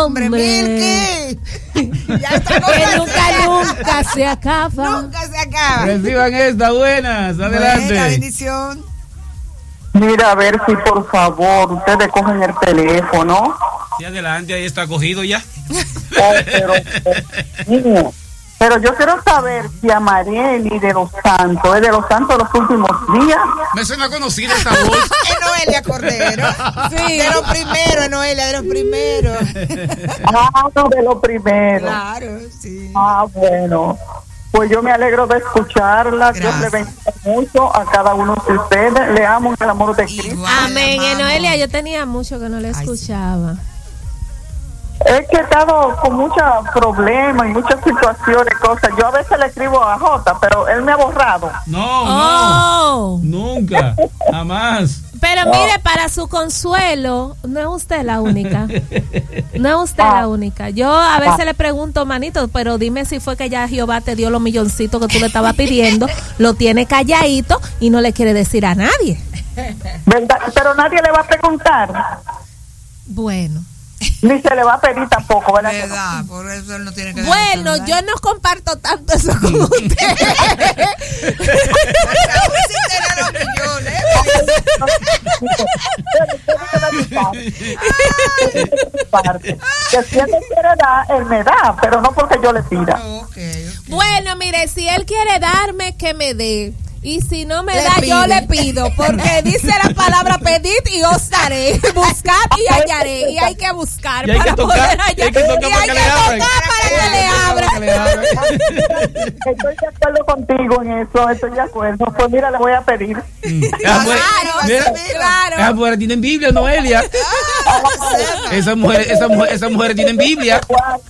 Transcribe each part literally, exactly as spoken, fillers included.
hombre, Milky. Ya está que nunca, nunca se acaba. Nunca se acaba. Reciban esta, buenas, adelante. Buena bendición. Mira, a ver si por favor ustedes cogen el teléfono. Sí, adelante, ahí está cogido ya. Oh, pero, pero, pero yo quiero saber si a Marieli de los Santos, es de los Santos los últimos días. Me suena conocida esta voz. Es Noelia Cordero. Sí. De los primeros, Noelia, de los primeros. Ah, no, de los primeros. Claro, sí. Ah, bueno. Pues yo me alegro de escucharla. Dios le bendiga mucho a cada uno de ustedes. Le amo en el amor de Cristo. Amén. Y Noelia, yo tenía mucho que no le escuchaba. Ay, sí. Es que he estado con muchos problemas y muchas situaciones, cosas. Yo a veces le escribo a Jota, pero él me ha borrado. No, oh. no, nunca, jamás. Pero mire, para su consuelo, no es usted la única. No es usted ah. la única. Yo a veces ah. le pregunto, manito, pero dime si fue que ya Jehová te dio los milloncitos que tú le estabas pidiendo, lo tiene calladito y no le quiere decir a nadie. ¿Verdad? Pero nadie le va a preguntar. Bueno. Ni se le va a pedir tampoco, ¿verdad? ¿Verdad? Por eso él no tiene que bueno, yo no comparto tanto eso con usted. Que si él me quiere dar, él me da, pero no porque yo le pida. Okay, okay. Bueno, mire, si él quiere darme, que me dé. Y si no me le da, pide. yo le pido, porque dice la palabra pedid y os daré, buscad y hallaré, y hay que buscar y hay para que tocar, poder hallar, y hay que tocar, y hay que tocar para que le abra. Estoy de acuerdo contigo en eso, estoy de acuerdo. Pues mira, le voy a pedir. Mm. Claro, mira, claro. Esas mujeres tienen Biblia, Noelia. Esas mujeres, esas mujeres, esas mujeres tienen Biblia.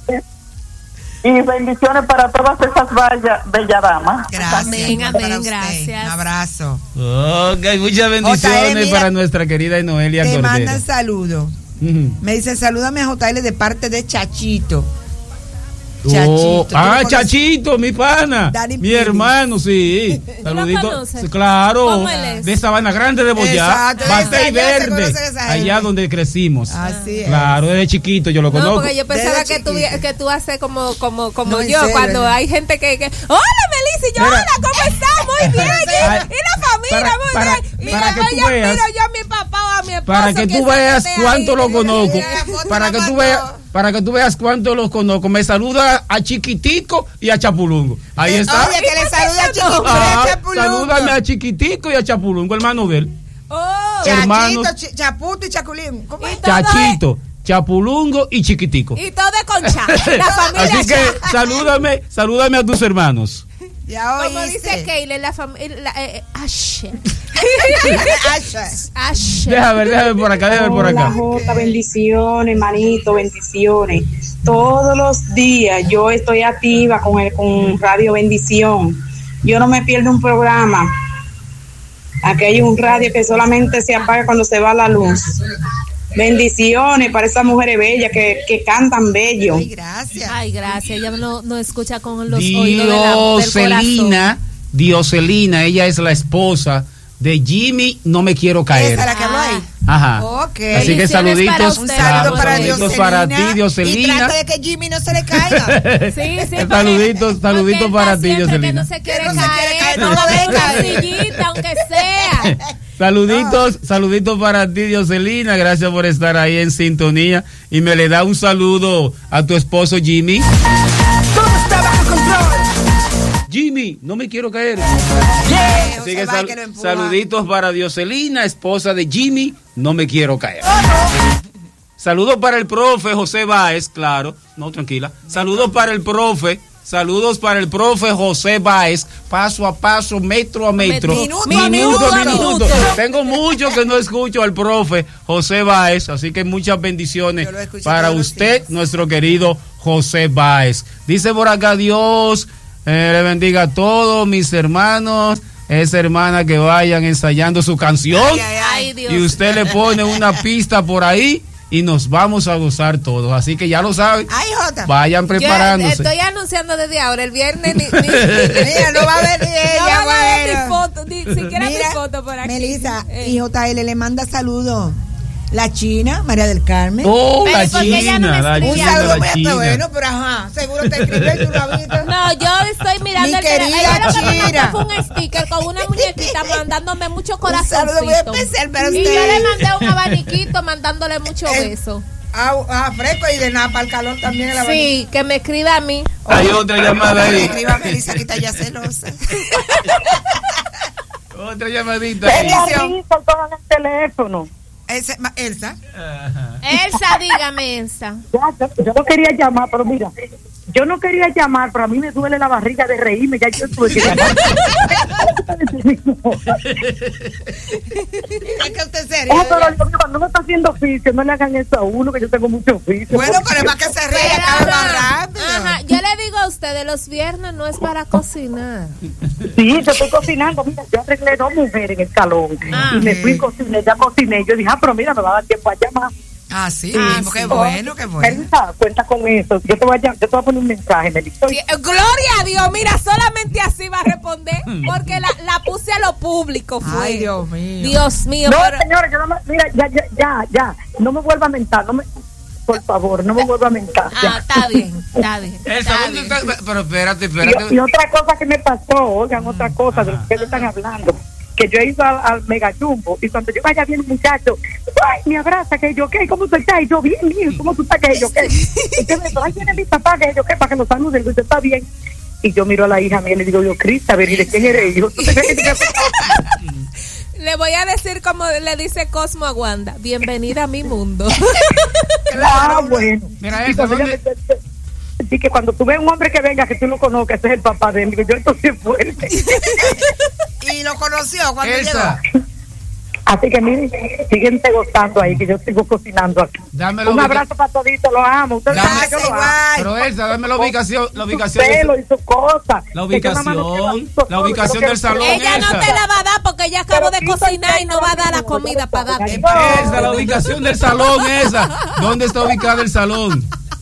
Y bendiciones para todas esas bellas bella damas. Gracias. Amén, amén, gracias. Un abrazo. Ok, muchas bendiciones J L, mira, para nuestra querida Noelia te Cordero. Te mandan saludos. Uh-huh. Me dice, salúdame a J L de parte de Chachito. Chachito. Oh, ah, Chachito, mi pana. Dani mi Pili. Hermano, sí. Saluditos. Claro. ¿Cómo él es? De Sabana Grande de Boyá. Batey Verde. Allá donde crecimos. Así es. Claro, desde chiquito yo lo conozco. No, porque yo pensaba que tú, que tú haces como, como, como no, yo, serio, cuando no. hay gente que, que hola Melissa, y yo, hola, ¿cómo estás? Muy bien. Y, y la familia, para, muy para, bien. Y para que yo, tú yo veas, miro yo a mi papá o a mi esposo. Para que tú veas cuánto lo conozco. Para que tú veas. Para que tú veas cuánto los conozco. Me saluda a Chiquitico y a Chapulungo. Ahí está. Oye, que le saluda a Chiquitico ah, y a Chapulungo. Salúdame a Chiquitico y a Chapulungo, hermano de él. Oh, hermanos, Chachito, Chaputo y Chapulín. ¿Cómo es? Chachito, Chapulungo y Chiquitico. Y todo de concha. La familia. Así que salúdame, salúdame a tus hermanos. Ya como dice Keila, la familia. Eh, Ashe. Ashe. Déjame ver, déjame por acá, déjame por acá. Jota, bendiciones, manito, bendiciones. Todos los días yo estoy activa con el con Radio Bendición. Yo no me pierdo un programa. Aquí hay un radio que solamente se apaga cuando se va la luz. Bendiciones para esas mujeres bellas que, que cantan bello. Ay, gracias. Ay, gracias. Ella no, no escucha con los oídos de la, del Dioselina, Dioselina, ella es la esposa de Jimmy, no me quiero caer. ¿Esa la que habló ahí? Ajá. Okay. Así que saluditos, un saludo para, saluditos para ti, Dioselina. Y trata de que Jimmy no se le caiga. Sí, sí. Saluditos, saluditos para ti, Dioselina. Que no se quiere no caer, se caer, no no lo lo deja, sillita, aunque sea. Saluditos, no. saluditos para ti, Dioselina. Gracias por estar ahí en sintonía. Y me le da un saludo a tu esposo Jimmy. ¿Cómo está bajo control? Jimmy, no me quiero caer. Yeah, Así que sal, que saluditos para Dioselina, esposa de Jimmy, no me quiero caer. Oh, no. Saludos para el profe José Báez, claro. No, tranquila. Saludos para el profe. Saludos para el profe José Báez, paso a paso, metro a metro, minuto, minuto, minuto, a minuto. minuto. Tengo mucho que no escucho al profe José Báez, así que muchas bendiciones para usted, nuestro querido José Báez. Dice por acá, Dios eh, le bendiga a todos mis hermanos, esa hermana que vayan ensayando su canción, ay, ay, ay, Dios. Y usted le pone una pista por ahí. Y nos vamos a gozar todos, así que ya lo saben. Ay, Jota. Vayan preparándose. Yo estoy anunciando desde ahora, el viernes ni, ni, ni mira, no va a ver ni ella, no va a ver ni foto, ni siquiera mira, mi foto por aquí. Melissa, eh. y J L le manda saludos La China, María del Carmen. Oh, pero la China, no la Un China, saludo la muy China. bueno, pero ajá, seguro te escribió y tú lo has visto. No, yo estoy mirando Mi el teléfono. querida Ella lo que me China. mandó fue un sticker con una muñequita mandándome mucho Un corazoncito. saludo muy especial para Y usted. yo le mandé un abaniquito mandándole muchos El- besos. Ah, ah, fresco y de nada para el calor también. El Sí, que me escriba a mí. Hay otra llamada ahí. Escriba a Melissa que está ya celosa. Otra llamadita. Bendición. Bendición. Toman el teléfono. Ese, ma- Elsa. Ajá. Elsa, dígame, Elsa. Ya, yo, yo no quería llamar, pero mira, yo no quería llamar, pero a mí me duele la barriga de reírme, ya yo tuve que llamar. Es que usted serio. Oh, pero Dios mío, cuando uno está haciendo oficio, no le hagan eso a uno, que yo tengo mucho oficio. Bueno, pero es para que se ría Pero, cada más ajá, rápido. ajá, yo le digo a ustedes, los viernes no es para cocinar. Sí, yo estoy cocinando. Mira, yo arreglé dos mujeres en el salón Ah. y me fui y cociné, ya cociné. Yo dije, ah, pero mira, me va a dar tiempo a llamar. Ah, sí, Ah, qué sí. bueno, qué bueno. Melissa, cuenta con eso. Yo te voy a, llam- yo te voy a poner un mensaje, Melissa. Sí, gloria a Dios, mira, solamente así va a responder, porque la, la puse a lo público, fue. Ay, Dios mío. Dios mío, No, pero- señores, yo no me, mira, ya, ya, ya, ya, no me vuelva a mentar, no me, por favor, no me vuelva a mentar. Ah, ya. está bien, está bien. Elsa, está ¿dónde bien. está? Pero espérate, Y, espérate. y otra cosa que me pasó, oigan, otra cosa de lo que ustedes están hablando, que yo he ido al, al Mega Jumbo y cuando yo vaya bien un muchacho, ay, me abraza, que yo qué, ¿cómo tú estás? Y yo, bien, mío, ¿cómo tú estás? Que yo qué. Y que me dice, ay, viene mi papá, que yo qué, para que lo salude. Y yo, está bien. Y yo miro a la hija mía y le digo, yo, Crista, a ver, ¿y de quién eres? Y yo, ¿tú te crees que te- Le voy a decir como le dice Cosmo a Wanda, bienvenida a mi mundo. Ah, bueno. Mira, Y Elsa, cuando ¿dónde? ella me- Así que cuando tú ves un hombre que venga, que tú lo conozcas, ese es el papá de él. Digo, yo entonces fuerte. Y lo conoció cuando Elsa, llegó. Así que miren, síguense gozando ahí, que yo sigo cocinando aquí. dame la Un ubica- abrazo para toditos, los amo. Ustedes Dame- saben que yo los amo. Igual. Pero Elsa, dame la ubicación, la Su ubicación. de- pelo y su cosa. La Que yo nada más no quiero ubicación, adicto la solo, ubicación yo quiero del salón. que- Ella no Elsa. te la va a dar porque ella acabó de Pero sí, cocinar y no va a dar la yo comida lo para saben. darte. Elsa, la ubicación del salón, esa. ¿Dónde está ubicado el salón?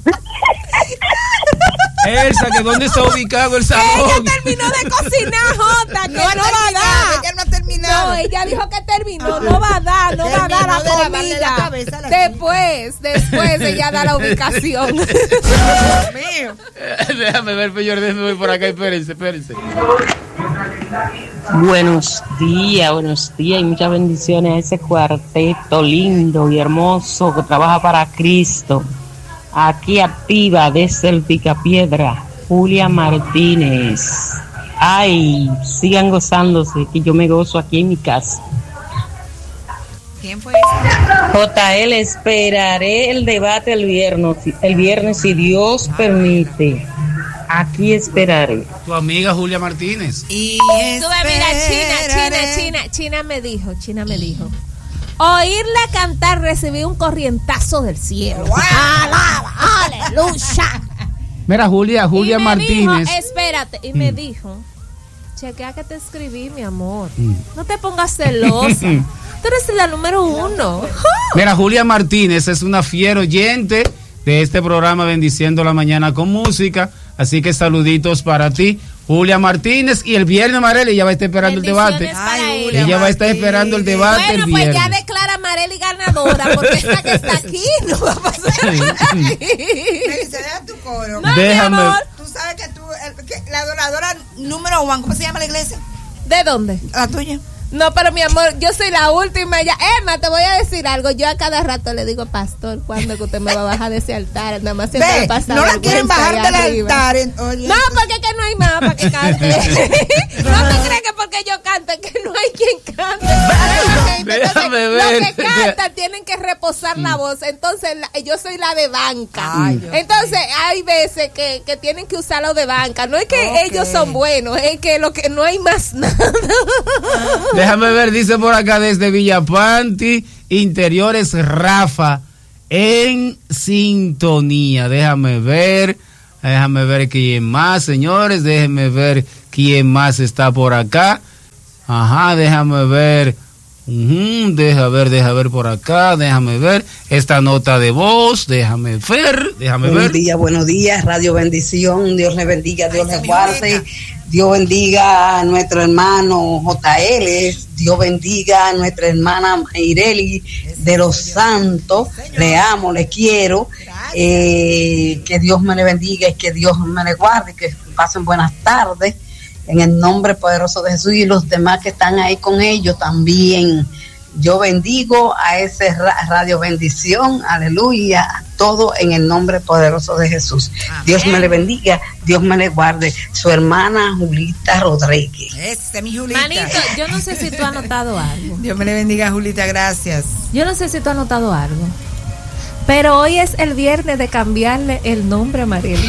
Elsa, que dónde está ubicado el Ella salón. terminó de cocinar, Jota, que no, No ha va a terminado, dar. ella no ha terminado. No, ella dijo que terminó, no va a dar, no va a dar Terminó la de lavarle la comida. cabeza a la Después, después ella da la ubicación. Dios mío. Déjame ver, señor, déjame ver por acá, espérense, espérense. Buenos días, buenos días y muchas bendiciones a ese cuarteto lindo y hermoso que trabaja para Cristo. Aquí activa desde el Picapiedra, Julia Martínez. Ay, sigan gozándose, que yo me gozo aquí en mi casa. ¿Quién fue ese? J L, esperaré el debate el viernes, el viernes si Dios permite. Aquí esperaré. Tu amiga Julia Martínez. Y Tú ves, mira, China, China, esperaré. China, China me dijo, China me dijo. Oírla cantar recibí un corrientazo del cielo. Wow. Alaba, aleluya. Mira, Julia, Julia Y me Martínez. dijo, espérate, y me Mm. dijo, chequea que te escribí, mi amor. Mm. No te pongas celosa. Tú eres la número uno. Mira, Julia Martínez es una fiel oyente de este programa Bendiciendo la Mañana con Música. Así que saluditos para ti, Julia Martínez. Y el viernes, Marely, ella va a estar esperando el debate. Bendiciones para Ay, ella. Julia Ella va a estar Martínez. esperando el debate Bueno, el pues ya viernes. declara a Marely ganadora, porque esta que está aquí no va a pasar Sí. aquí. Melissa, deja tu coro. No, Déjame. mi amor. Tú sabes que tú, el- que la adoradora número uno, ¿cómo se llama la iglesia? ¿De dónde? La tuya. No, pero mi amor, yo soy la última ya. Emma, te voy a decir algo. Yo a cada rato le digo, pastor, ¿cuándo que usted me va a bajar de ese altar? Nada más siempre Ve, le pasa no la quieren vergüenza bajar allá del arriba. altar. en- oye, No, porque es que no hay más para que cante. No te crees que porque yo cante que no hay quien cante. Entonces, Déjame ver. los que cantan tienen que reposar la voz. Entonces, la- yo soy la de banca. Ay, Dios Entonces, hay veces que, que tienen que usar lo de banca. No es que Ok. ellos son buenos, es que lo que no hay más nada. Déjame ver, dice por acá desde Villapanti, Interiores Rafa, en sintonía. Déjame ver, déjame ver quién más, señores, déjenme ver quién más está por acá. Ajá, déjame ver. Uh-huh, deja ver, deja ver por acá, déjame ver esta nota de voz, déjame ver, déjame buenos ver. Buenos días, buenos días, Radio Bendición, Dios le bendiga, Dios le guarde, Dios bendiga a nuestro hermano J L, Dios bendiga a nuestra hermana Mayreli de los Santos, le amo, le quiero, eh, que Dios me le bendiga y que Dios me le guarde, que pasen buenas tardes. En el nombre poderoso de Jesús y los demás que están ahí con ellos también. Yo bendigo a ese Radio Bendición, aleluya, todo en el nombre poderoso de Jesús. Amén. Dios me le bendiga, Dios me le guarde. Su hermana Julita Rodríguez. Ese, mi Julita. Manito, yo no sé si tú has notado algo. Dios me le bendiga, Julita, gracias. Yo no sé si tú has notado algo. Pero hoy es el viernes de cambiarle el nombre a Mariela.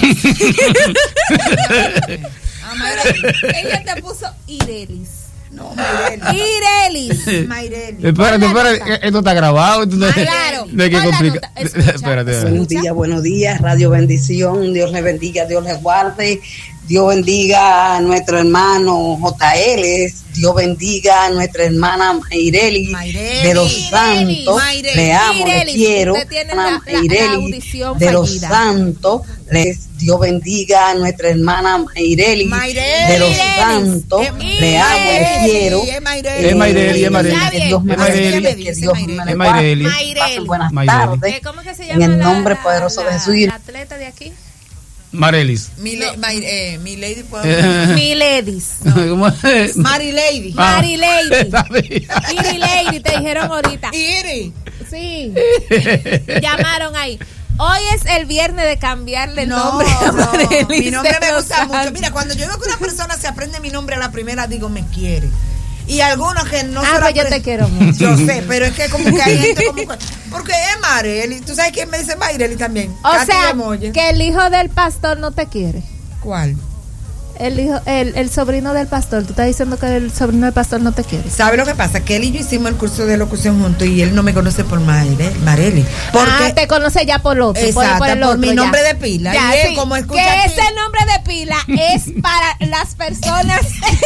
Ella te puso Irelis. No, Irelis. Irelis. Espérate, espérate, esto está grabado. Esto no, claro. No hay que complicar. Espérate. Buenos días, buenos días, Radio Bendición. Dios le bendiga, Dios le guarde. Dios bendiga a nuestro hermano J L, Dios bendiga a nuestra hermana Mayreli de los Santos, Mayreli, le amo, Mayreli, le quiero, la, Mayreli la de los fallida. Santos, les, Dios bendiga a nuestra hermana Mayreli de los Santos, eh, le amo, le quiero, es Mayreli, es Mayreli, es Mayreli, que Dios me bendiga, que Dios me le guarde, pasen buenas tardes, en el nombre la, poderoso la, de Jesús. La atleta de aquí. Marelis. Mi, le, my, eh, mi lady, ¿puedo? Mi ladies. No. ¿Cómo es? Mary Lady. Ah. Mary Lady. Iri Lady, te dijeron ahorita. Iri. Sí. Llamaron ahí. Hoy es el viernes de cambiarle no, nombre a no, Marelis. Mi nombre me gusta mucho. Mira, cuando yo veo que una persona se aprende mi nombre a la primera, digo, me quiere. Y algunos que no ah, se pues yo te quiero mucho. Yo sé, pero es que como que hay gente como que, porque es Mareli. ¿Tú sabes quién me dice Mayreli también? O Katy sea, Moya. Que el hijo del pastor no te quiere. ¿Cuál? El hijo, el, el sobrino del pastor. Tú estás diciendo que el sobrino del pastor no te quiere. ¿Sabes lo que pasa? Que él y yo hicimos el curso de locución juntos y él no me conoce por Mareli. Porque ah, te conoce ya por otro. Exacto, por, por, el por otro, mi nombre ya. de pila. Ya, y él, sí, como escucha que aquí, ese nombre de pila es para las personas.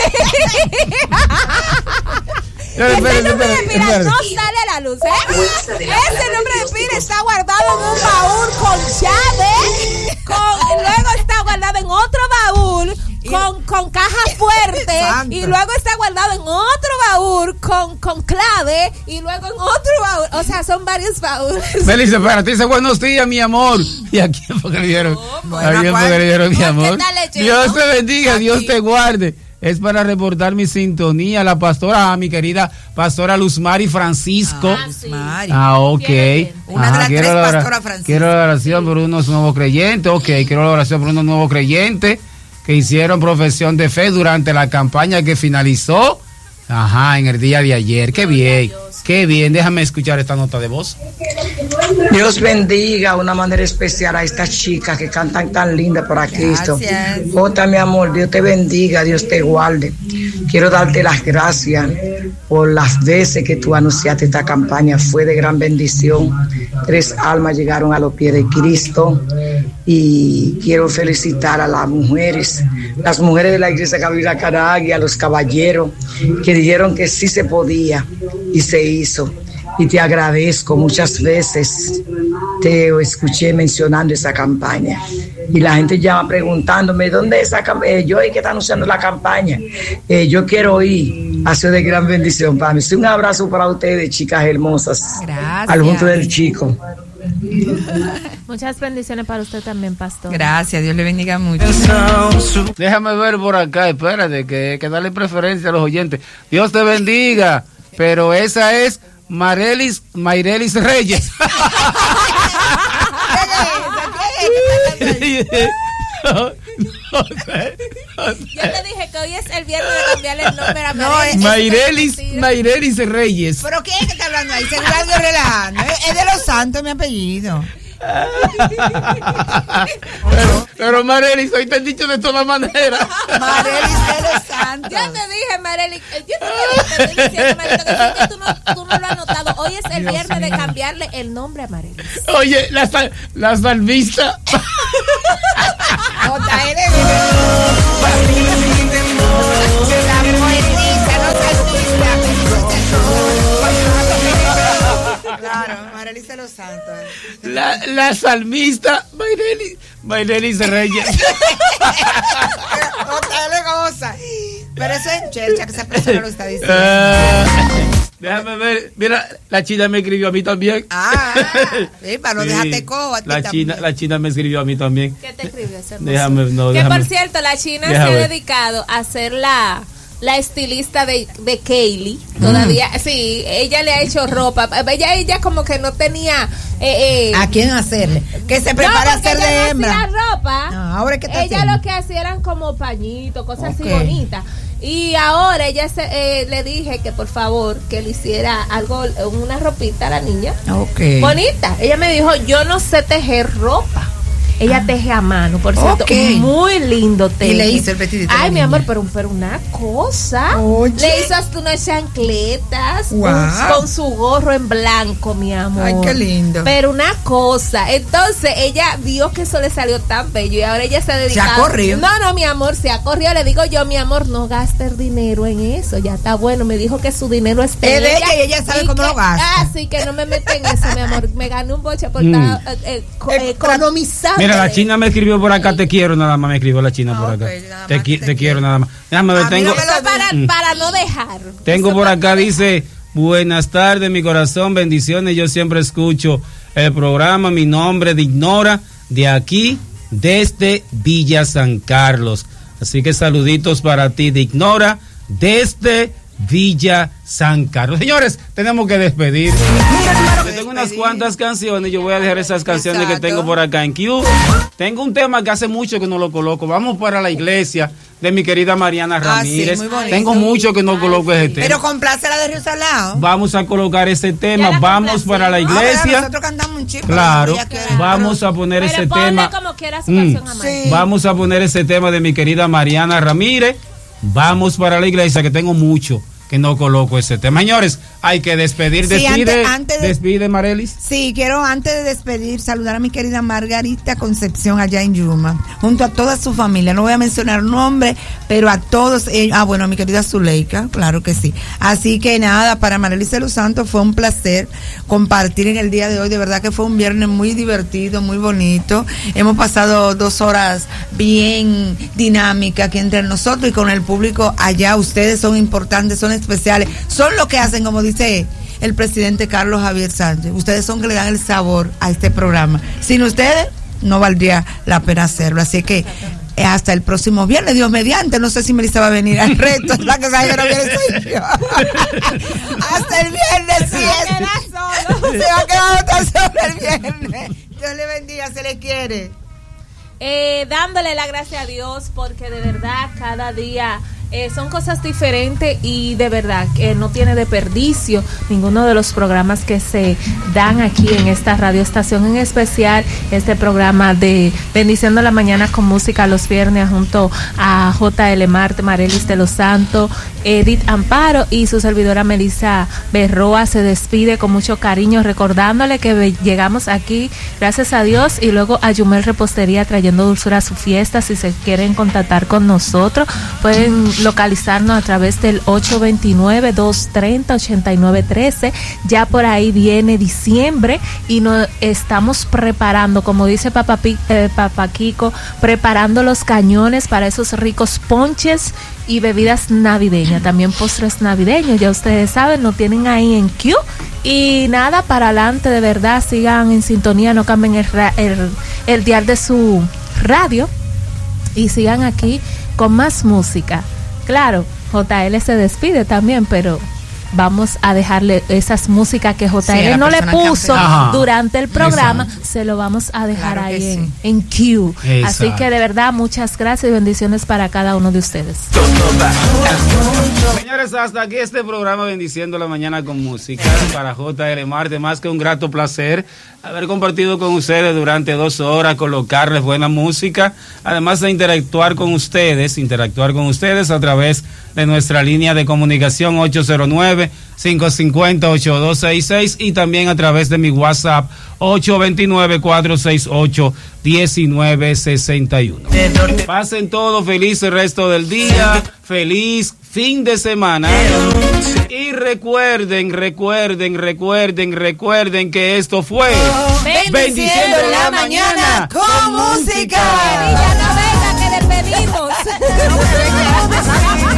Espera, espera, ese nombre de pila espera. no sale a la luz, ¿eh? Ese nombre de pila está guardado en un baúl con llave, con, luego está guardado en otro baúl con, con caja fuerte Santo. Y luego está guardado en otro baúl con, con clave y luego en otro baúl. O sea, son varios baúles. Melissa, espérate, dice buenos días, mi amor. ¿Y a quién fue que le dieron? No, ¿A quién fue que le dieron, mi amor? Leche, Dios ¿no? te bendiga, Aquí. Dios te guarde. Es para reportar mi sintonía, la pastora, a mi querida pastora Luzmari Francisco. Ah, sí. Ah, ok. Una Ajá, de las quiero tres la ora- pastoras Francisco. Quiero la oración por unos nuevos creyentes. Ok, quiero la oración por unos nuevos creyentes que hicieron profesión de fe durante la campaña que finalizó. Ajá, en el día de ayer. Qué bien, qué bien. Déjame escuchar esta nota de voz. Dios bendiga de una manera especial a estas chicas que cantan tan linda para Cristo. Jota, mi amor, Dios te bendiga, Dios te guarde. Quiero darte las gracias por las veces que tú anunciaste esta campaña. Fue de gran bendición. Tres almas llegaron a los pies de Cristo. Y quiero felicitar a las mujeres, las mujeres de la iglesia Gabriela Caragui, a los caballeros que dijeron que sí se podía y se hizo. Y te agradezco, muchas veces te escuché mencionando esa campaña y la gente llama preguntándome ¿dónde es esa campaña? Eh, yo que está anunciando la campaña, eh, yo quiero ir. Ha sido de gran bendición para mí. Un abrazo para ustedes, chicas hermosas. Gracias. Al junto del chico. Muchas bendiciones para usted también, pastor. Gracias, Dios le bendiga mucho. Déjame ver por acá, espérate, que, que darle preferencia a los oyentes. Dios te bendiga, pero esa es Marelis, Mayrelis Reyes. No, no sé, no sé. Yo te dije que hoy es el viernes de cambiarle el nombre a No, Marelis. es- Mayrelis, Mayrelis Reyes. ¿Pero quién es que está hablando ahí? Seguro algo relajando. Es, es de los santos mi apellido. Pero, pero Marelis, hoy te han dicho de todas maneras. Marelis de los santos. Yo te dije, Marelis, yo te, te estoy diciendo, Marito, que sí que tú no, tú no lo has notado. Hoy es el Dios viernes mío. de cambiarle el nombre a Marelis. Oye, la, sal- la salvista. J L La poetisa, no salvista. La, la salmista Mayreli, Mayreli Reyes. Otra le goza. Pero eso es chercha, que esa persona lo está diciendo. Uh, déjame ver. Mira, la China me escribió a mí también. Ah, sí, para no sí, dejarte cojo. La China, la China me escribió a mí también. ¿Qué te escribió ese hermoso? Déjame, no, que déjame. por cierto, la China déjame. se ha dedicado a ser la... la estilista de, de Kaylee todavía, mm. sí, ella le ha hecho ropa, ella ella como que no tenía eh, eh, ¿a quién hacerle? Que se prepare no, a hacer ella de no hembra. hacía ropa, no, ahora es que está ella haciendo. Lo que hacía eran como pañitos, cosas okay. así bonitas. Y ahora ella se, eh, le dije que por favor que le hiciera algo, una ropita a la niña, okay. bonita. Ella me dijo, yo no sé tejer ropa. Ella teje a mano, por cierto, okay. muy lindo teje. Y le hizo el vestidito. Ay, mi amor, pero, pero una cosa. Oye. Le hizo hasta unas chancletas wow. un, con su gorro en blanco, mi amor. Ay, qué lindo. Pero una cosa. Entonces, ella vio que eso le salió tan bello y ahora ella se ha dedicado. Se ha corrido. No, no, mi amor, se ha corrido. Le digo yo, mi amor, no gastes dinero en eso. Ya está bueno. Me dijo que su dinero está en ella. Que ella sabe cómo que, lo gasta. Ah, sí, que no me mete en eso, mi amor. Me gané un boche por mm. estar eh, eh, economizando. Mira, la China me escribió por acá, te quiero nada más, me escribió la China ah, por acá. Okay, te, qui- te, te quiero nada más. Déjame ver, tengo. Para, mm. para no dejar. Tengo por acá, dice, buenas tardes, mi corazón, bendiciones. Yo siempre escucho el programa, mi nombre de Ignora, de aquí, desde Villa San Carlos. Así que saluditos para ti, de Ignora, desde Villa San Carlos. Señores, tenemos que despedir. Yo tengo unas cuantas canciones. Yo voy a dejar esas canciones Exacto. que tengo por acá en Q. Tengo un tema que hace mucho que no lo coloco. Vamos para la iglesia de mi querida Mariana Ramírez. Ah, sí, tengo mucho que no coloco ese tema. Pero complace la de Río Salado. Vamos a colocar ese tema. Vamos para la iglesia. Ah, nosotros cantamos un chico. Claro. Vamos a poner pero ese tema. Como quiera su mm. canción, sí. Vamos a poner ese tema de mi querida Mariana Ramírez. Vamos para la iglesia, que tengo mucho que no coloco ese tema. Señores, hay que despedir. Sí, despide, antes, antes de, despide, Marelis. Sí, quiero antes de despedir saludar a mi querida Margarita Concepción allá en Yuma, junto a toda su familia. No voy a mencionar nombre, pero a todos ellos. Ah, bueno, a mi querida Zuleika, claro que sí. Así que nada, para Marelis de los Santos fue un placer compartir en el día de hoy. De verdad que fue un viernes muy divertido, muy bonito. Hemos pasado dos horas bien dinámicas aquí entre nosotros y con el público allá. Ustedes son importantes, son especiales, son lo que hacen, como dice el presidente Carlos Javier Sánchez. Ustedes son que le dan el sabor a este programa. Sin ustedes no valdría la pena hacerlo. Así que eh, hasta el próximo viernes, Dios mediante. No sé si Melissa va a venir al reto. La que sabe que no viene soy yo. Hasta el viernes, sí. Es. Se va a quedar tan solo el viernes. Dios le bendiga, se le quiere. Eh, dándole la gracia a Dios porque de verdad cada día Eh, son cosas diferentes y de verdad que no tiene desperdicio ninguno de los programas que se dan aquí en esta radioestación, en especial este programa de Bendiciendo la Mañana con Música los viernes junto a J L Marte, Marelis de los Santos, Edith Amparo y su servidora Melissa Berroa. Se despide con mucho cariño recordándole que llegamos aquí gracias a Dios y luego a Yumel Repostería trayendo dulzura a su fiesta. Si se quieren contactar con nosotros pueden localizarnos a través del ocho dos nueve, dos tres cero, ocho nueve uno tres. Ya por ahí viene diciembre y nos estamos preparando, como dice Papá, eh, Papá Kiko, preparando los cañones para esos ricos ponches y bebidas navideñas, también postres navideños, ya ustedes saben, lo tienen ahí en Q. Y nada, para adelante, de verdad, sigan en sintonía, no cambien el, el, el dial de su radio y sigan aquí con más música. Claro, J L se despide también, pero vamos a dejarle esas músicas que J L sí, no le puso durante el programa, Exacto. se lo vamos a dejar claro ahí en, sí. en Q. Exacto. Así que de verdad, muchas gracias y bendiciones para cada uno de ustedes. Señores, hasta aquí este programa Bendiciendo la Mañana con Música para J L Marte. Más que un grato placer haber compartido con ustedes durante dos horas, colocarles buena música, además de interactuar con ustedes, interactuar con ustedes a través de nuestra línea de comunicación ocho cero nueve, cinco cinco cero, ocho dos seis seis y también a través de mi WhatsApp ocho dos nueve, cuatro seis ocho, uno nueve seis uno. Pasen todo feliz el resto del día, feliz fin de semana y re recuerden, recuerden, recuerden, recuerden que esto fue Bendiciendo en la mañana con música. Ya no venga que despedimos.